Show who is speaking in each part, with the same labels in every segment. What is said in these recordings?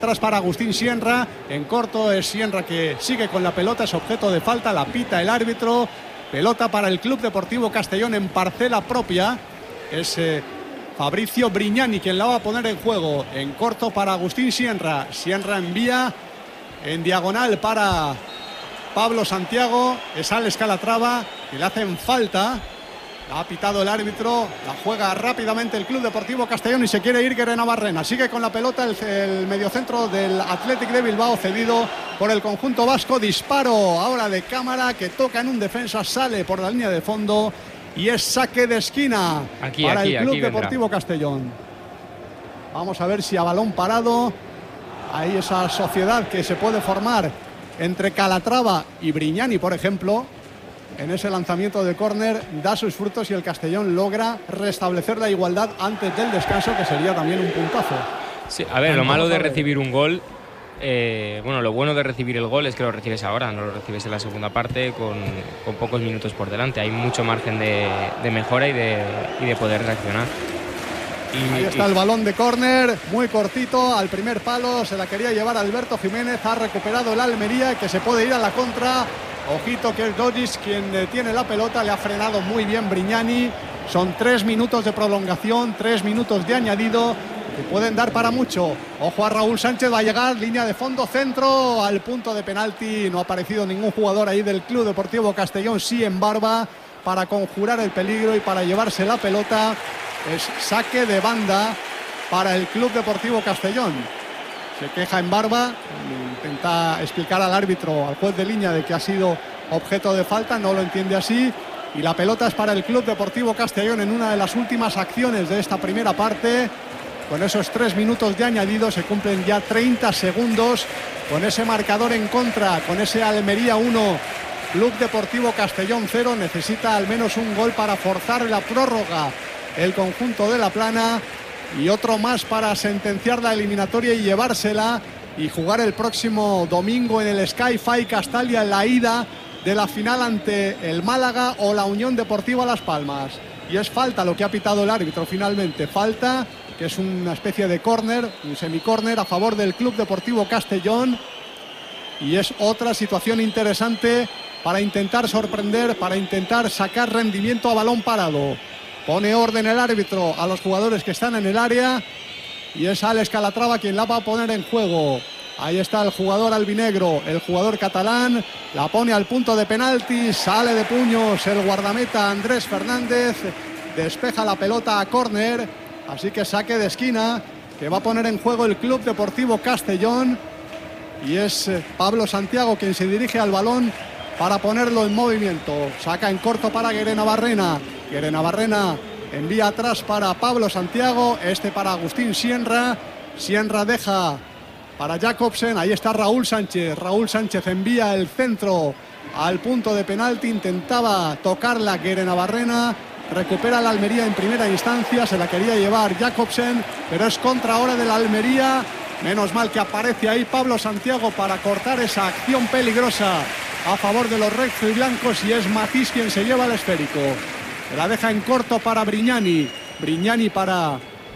Speaker 1: Atrás para Agustín Sienra, en corto es Sienra que sigue con la pelota, es objeto de falta, la pita el árbitro. Pelota para el Club Deportivo Castellón en parcela propia. Es Fabricio Brignani quien la va a poner en juego. En corto para Agustín Sienra. Sienra envía en diagonal para Pablo Santiago. Es Alex Calatrava que le hacen falta. Ha pitado el árbitro, la juega rápidamente el Club Deportivo Castellón y se quiere ir Guerena Barrena. Sigue con la pelota el mediocentro del Athletic de Bilbao, cedido por el conjunto vasco. Disparo ahora de cámara que toca en un defensa, sale por la línea de fondo y es saque de esquina para el Club Deportivo Castellón. Vamos a ver si a balón parado hay esa sociedad que se puede formar entre Calatrava y Brignani, por ejemplo. En ese lanzamiento de córner da sus frutos y el Castellón logra restablecer la igualdad antes del descanso, que sería también un puntazo.
Speaker 2: Sí, a ver, lo malo de recibir un gol, bueno, lo bueno de recibir el gol es que lo recibes ahora, no lo recibes en la segunda parte con pocos minutos por delante. Hay mucho margen de mejora y de poder reaccionar.
Speaker 1: Ahí está el balón de córner, muy cortito, al primer palo, se la quería llevar Alberto Jiménez, ha recuperado el Almería, que se puede ir a la contra. Ojito que es Dodis quien tiene la pelota, le ha frenado muy bien Brignani. Son 3 minutos de prolongación, 3 minutos de añadido que pueden dar para mucho. Ojo a Raúl Sánchez, va a llegar, línea de fondo, centro, al punto de penalti. No ha aparecido ningún jugador ahí del Club Deportivo Castellón, sí en Barba, para conjurar el peligro y para llevarse la pelota. Es saque de banda para el Club Deportivo Castellón. Se queja en Barba, intenta explicar al árbitro, al juez de línea, de que ha sido objeto de falta, no lo entiende así. Y la pelota es para el Club Deportivo Castellón en una de las últimas acciones de esta primera parte. Con esos 3 minutos de añadido se cumplen ya 30 segundos. Con ese marcador en contra, con ese Almería 1, Club Deportivo Castellón 0, necesita al menos un gol para forzar la prórroga el conjunto de La Plana. Y otro más para sentenciar la eliminatoria y llevársela y jugar el próximo domingo en el Sky-Fi Castalia, en la ida de la final ante el Málaga o la Unión Deportiva Las Palmas. Y es falta lo que ha pitado el árbitro finalmente, falta que es una especie de córner, un semicórner a favor del Club Deportivo Castellón. Y es otra situación interesante para intentar sorprender, para intentar sacar rendimiento a balón parado. Pone orden el árbitro a los jugadores que están en el área y es Alex Calatrava quien la va a poner en juego. Ahí está el jugador albinegro, el jugador catalán, la pone al punto de penalti, sale de puños el guardameta Andrés Fernández, despeja la pelota a córner, así que saque de esquina que va a poner en juego el Club Deportivo Castellón y es Pablo Santiago quien se dirige al balón para ponerlo en movimiento. Saca en corto para Guerena Barrena. Guerena Barrena envía atrás para Pablo Santiago, este para Agustín Sienra. Sienra deja para Jacobsen, ahí está Raúl Sánchez. Raúl Sánchez envía el centro al punto de penalti, intentaba tocarla Guerena Barrena, recupera la Almería en primera instancia, se la quería llevar Jacobsen, pero es contra ahora de la Almería. Menos mal que aparece ahí Pablo Santiago para cortar esa acción peligrosa a favor de los rojiblancos y es Matís quien se lleva el esférico. La deja en corto para Brignani. Brignani para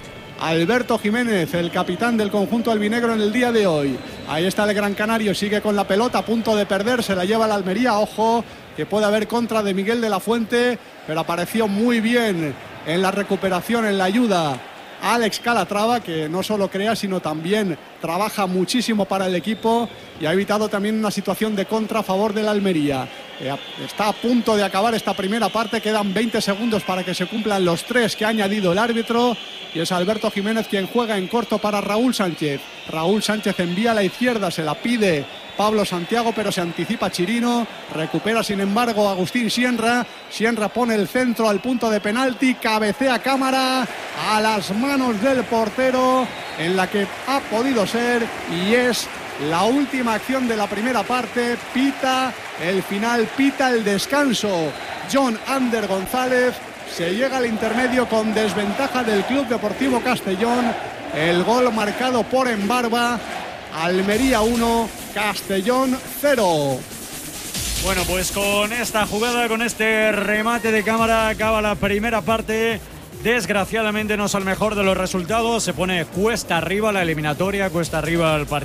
Speaker 1: Alberto Jiménez, el capitán del conjunto albinegro en el día de hoy. Ahí está el Gran Canario, sigue con la pelota, a punto de perder, se la lleva la Almería. Ojo, que puede haber contra de Miguel de la Fuente, pero apareció muy bien en la recuperación, en la ayuda, Alex Calatrava, que no solo crea, sino también trabaja muchísimo para el equipo y ha evitado también una situación de contra a favor de la Almería. Está a punto de acabar esta primera parte, quedan 20 segundos para que se cumplan los 3 que ha añadido el árbitro y es Alberto Jiménez quien juega en corto para Raúl Sánchez. Raúl Sánchez envía a la izquierda, se la pide Pablo Santiago, pero se anticipa Chirino, recupera sin embargo Agustín Sienra. Sienra pone el centro al punto de penalti, cabecea cámara a las manos del portero, en la que ha podido ser y es la última acción de la primera parte. Pita el final, pita el descanso John Ander González. Se llega al intermedio con desventaja del Club Deportivo Castellón. El gol marcado por Embarba. Almería 1, Castellón 0.
Speaker 3: Bueno, pues con esta jugada, con este remate de cámara, acaba la primera parte desgraciadamente no es el mejor de los resultados. Se pone cuesta arriba la eliminatoria, cuesta arriba el partido.